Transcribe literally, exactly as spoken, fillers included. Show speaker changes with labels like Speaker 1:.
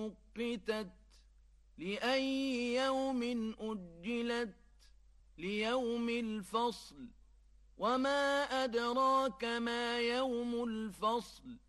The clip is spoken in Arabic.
Speaker 1: نُقِّتَتْ لأي يوم أجلت ليوم الفصل وما أدراك ما يوم الفصل